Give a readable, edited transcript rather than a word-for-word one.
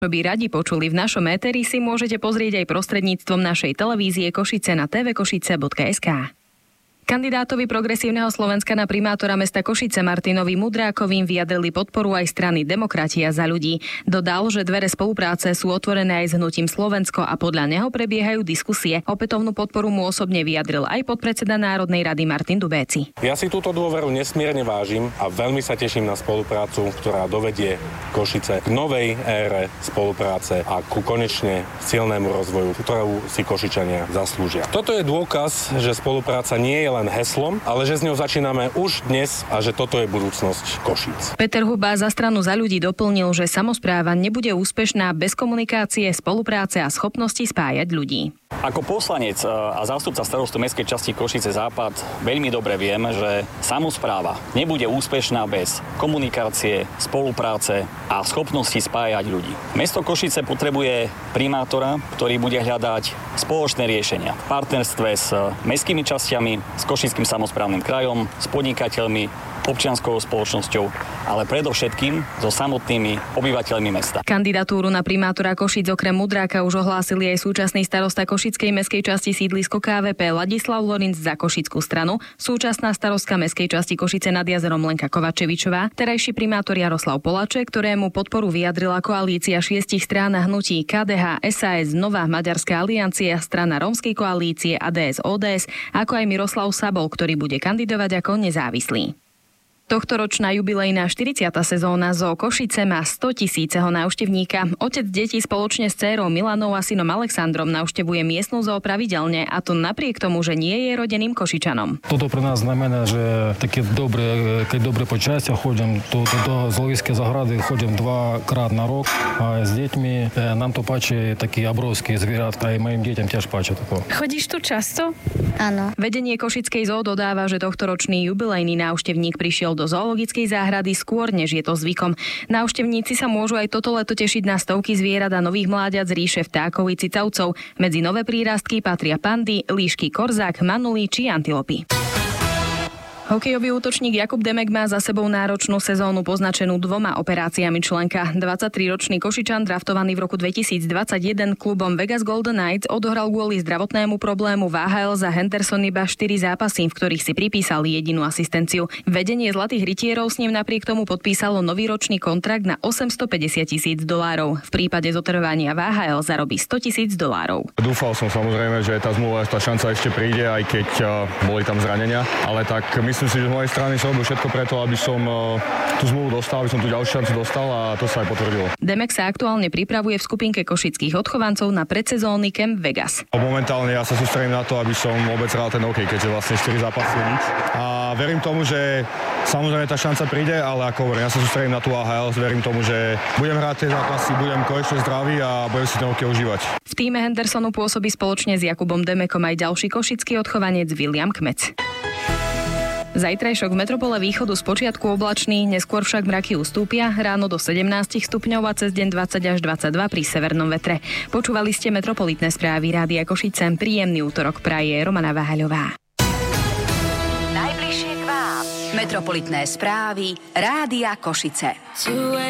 Čo by radi počuli v našom éteri, si môžete pozrieť aj prostredníctvom našej televízie Košice na tvkošice.sk. Kandidátovi Progresívneho Slovenska na primátora mesta Košice Martinovi Mudrákovým vyjadrili podporu aj strany Demokratia za ľudí. Dodal, že dvere spolupráce sú otvorené aj s Hnutím Slovensko a podľa neho prebiehajú diskusie. Opätovnú podporu mu osobne vyjadril aj podpredseda Národnej rady Martin Dubéci. Ja si túto dôveru nesmierne vážim a veľmi sa teším na spoluprácu, ktorá dovedie Košice k novej ére spolupráce a ku konečne silnému rozvoju, ktorú si Košičania zaslúžia. Toto je dôkaz, že spolupráca nie je len heslom, ale že s ňou začíname už dnes a že toto je budúcnosť Košíc. Peter Huba za stranu Za ľudí doplnil, že samospráva nebude úspešná bez komunikácie, spolupráce a schopnosti spájať ľudí. Ako poslanec a zástupca starostu mestskej časti Košice Západ veľmi dobre viem, že samospráva nebude úspešná bez komunikácie, spolupráce a schopnosti spájať ľudí. Mesto Košice potrebuje primátora, ktorý bude hľadať spoločné riešenia v partnerstve s mestskými časťami, s Košickým samosprávnym krajom, s podnikateľmi, občianskou spoločnosťou, ale predovšetkým so samotnými obyvateľmi mesta. Kandidatúru na primátora Košíc okrem Mudráka už ohlásili aj súčasný starosta Košickej mestskej časti sídlisko KVP Ladislav Lorinc za Košickú stranu, súčasná starostka mestskej časti Košice nad jazerom Lenka Kovačevičová, terajší primátor Jaroslav Poláček, ktorému podporu vyjadrila koalícia 6 strán a hnutí KDH, SAS, Nová Maďarská aliancia, strana Rómskej koalície ADS ODS, ako aj Miroslav Sabol, ktorý bude kandidovať ako nezávislý. Tohtoročná jubilejná 40. sezóna Zoo Košice má 100 000 návštevníka. Otec detí spoločne s dcérou Milanou a synom Alexandrom navštevuje miestnu zoo pravidelne, a to napriek tomu, že nie je rodeným Košičanom. Toto pre nás znamená, že keď dobre počasie chodím do zoologickej záhrady, chodím 2-krát na rok a s deťmi nám to páči taký obrovský zvieratka, aj mojim deťom tiež páči to. Chodíš tu často? Áno. Vedenie Košickej zoo dodáva, že tohtoročný jubilejný návštevník prišiel do zoologickej záhrady skôr, než je to zvykom. Návštevníci sa môžu aj toto leto tešiť na stovky zvierat a nových mláďat z ríše vtákov i cicavcov. Medzi nové prírastky patria pandy, líšky korzák, manulí či antilopy. Hokejový útočník Jakub Demek má za sebou náročnú sezónu poznačenú 2 operáciami členka. 23-ročný Košičan, draftovaný v roku 2021 klubom Vegas Golden Knights, odohral kvôli zdravotnému problému v AHL za Henderson iba 4 zápasy, v ktorých si pripísali jedinú asistenciu. Vedenie Zlatých rytierov s ním napriek tomu podpísalo nový ročný kontrakt na $850,000. V prípade zotrvania v AHL zarobí $100,000. Dúfal som samozrejme, že tá zmluva, tá šanca ešte príde, aj keď boli tam zranenia, ale tak myslím si, že z mojej strany som robil všetko preto, aby som tú zmluvu dostal, aby som tú ďalšiu šancu dostal, a to sa aj potvrdilo. Demek sa aktuálne pripravuje v skupinke košických odchovancov na predsezónny Camp Vegas. Momentálne ja sa sústredím na to, aby som vôbec hral ten hokej, keďže vlastne 4 zápasy je nič. A verím tomu, že samozrejme tá šanca príde, ale ako hovorím, ja sa sústredím na tú AHL, verím tomu, že budem hrať tie zápasy, budem konečne zdravý a budem si ten hokej užívať. V tíme Hendersonu pôsobí spoločne s Jakubom Demekom aj ďalší košický odchovanec William Kmec. Zajtrajšok v metropole východu spočiatku oblačný, neskôr však mraky ustúpia, ráno do 17 stupňov a cez deň 20 až 22 pri severnom vetre. Počúvali ste metropolitné správy Rádia Košice. Príjemný útorok praje Romana Váhaľová. Najbližšie k vám. Metropolitné správy Rádia Košice.